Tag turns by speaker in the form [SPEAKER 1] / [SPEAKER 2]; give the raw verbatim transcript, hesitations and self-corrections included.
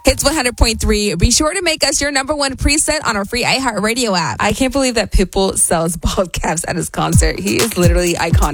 [SPEAKER 1] Hits one hundred point three. Be sure to make us your number one preset on our free iHeartRadio app.
[SPEAKER 2] I can't believe that Pitbull sells bald caps at his concert. He is literally iconic.